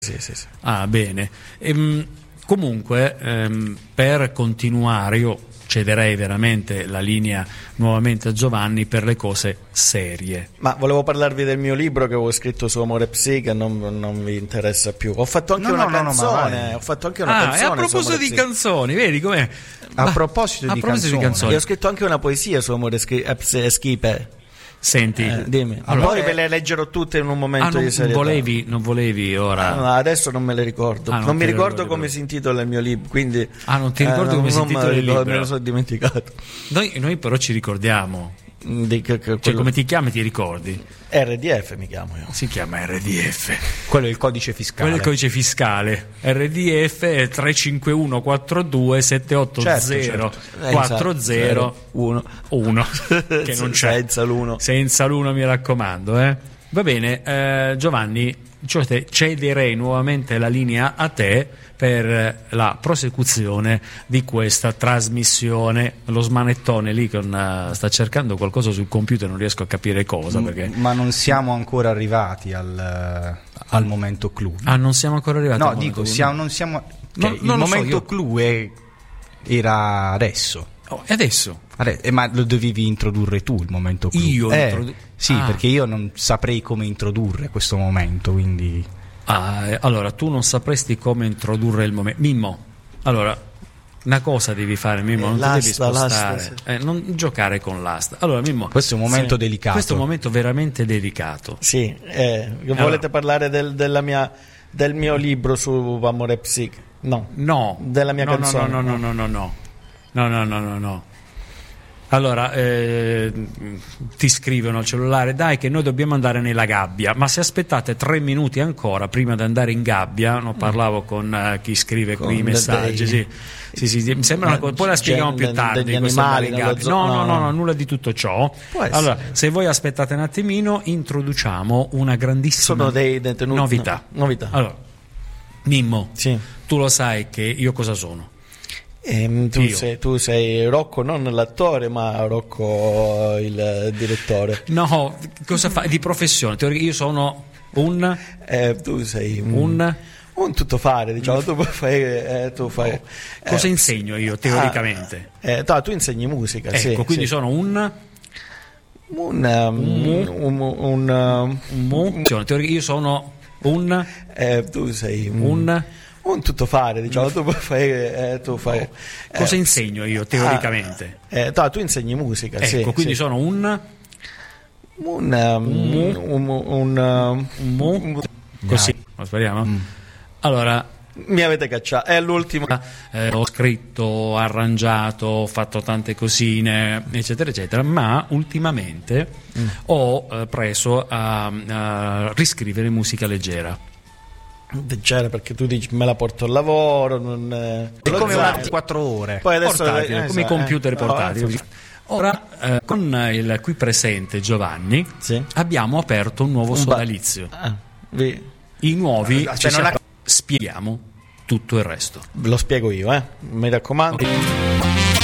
Sì. Ah, bene. Comunque, per continuare, io cederei veramente la linea nuovamente a Giovanni per le cose serie. Ma volevo parlarvi del mio libro che avevo scritto su Amore Psiche, non vi interessa più. Ho fatto anche una canzone. Ho fatto anche una canzone. E a proposito di canzoni, vedi com'è? A proposito di canzoni. Io ho scritto anche una poesia su Amore Psiche. Senti, dimmi. Poi ve le leggerò tutte in un momento di serietà. Non volevi ora? No, adesso non me le ricordo. Non mi ricordo come si intitola il mio libro, quindi non ti ricordo come si intitola il libro? Me lo sono dimenticato. Noi però ci ricordiamo. Cioè, come ti chiami, ti ricordi? RDF mi chiamo io. Si chiama RDF. Quello è il codice fiscale. RDF 351 42 780 401 che non c'è. Senza l'uno, mi raccomando, Va bene, Giovanni, cederei nuovamente la linea a te per la prosecuzione di questa trasmissione. Lo smanettone lì sta cercando qualcosa sul computer, non riesco a capire cosa, perché... Ma non siamo ancora arrivati al momento clou. Non siamo ancora arrivati? No, dico, non siamo... il momento clou era adesso. E adesso? Ma lo dovevi introdurre tu il momento clou. Io? Sì, perché io non saprei come introdurre questo momento, quindi... allora tu non sapresti come introdurre il momento. Mimmo, allora una cosa devi fare, Mimmo, non ti devi spostare, non giocare con l'asta. Allora, Mimmo, questo è un momento delicato. Questo è un momento veramente delicato. Sì, volete parlare del mio libro su Amore Psiche? No. Della mia canzone? No. Allora, ti scrivono al cellulare: dai che noi dobbiamo andare nella gabbia, ma se aspettate 3 minuti ancora prima di andare in gabbia, parlavo con chi scrive qui i messaggi, sì, mi sembra una cosa, poi la spieghiamo più tardi. Animali, no, nulla di tutto ciò. Allora, se voi aspettate un attimino, introduciamo una grandissima novità. Allora, Mimmo, sì. Tu lo sai che io cosa sono? Tu sei Rocco, non l'attore, ma Rocco il direttore. No, cosa fai di professione? Io sono tu sei un tuttofare, diciamo. Tu fai. Cosa insegno io teoricamente? Tu insegni musica, ecco, quindi sono io sono tu sei un tuttofare, diciamo. Tu fai. Cosa insegno io teoricamente? Tu insegni musica, ecco, quindi sono così, speriamo. Allora, mi avete cacciato, è l'ultimo. Ho scritto, arrangiato, ho fatto tante cosine, eccetera eccetera, ma ultimamente ho preso a riscrivere musica leggera. Leggera, perché tu dici me la porto al lavoro, è come 4 ore. Poi adesso come i computer portatili. Ora con il qui presente Giovanni abbiamo aperto un nuovo sodalizio. I nuovi spieghiamo tutto il resto. Lo spiego io, mi raccomando.